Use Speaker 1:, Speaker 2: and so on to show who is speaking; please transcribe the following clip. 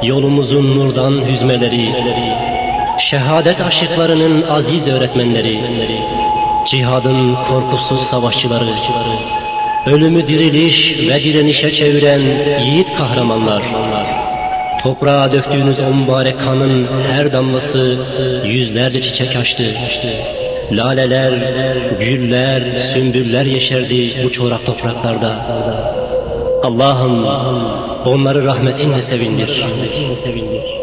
Speaker 1: yolumuzun nurdan hüzmeleri, şehadet aşıklarının aziz öğretmenleri, cihadın korkusuz savaşçıları, ölümü diriliş ve direnişe çeviren yiğit kahramanlar, toprağa döktüğünüz o mübarek kanın her damlası yüzlerce çiçek açtı. Laleler, güller, sümbüller yeşerdi bu çorak topraklarda. Allah'ım onları rahmetinle sevindir.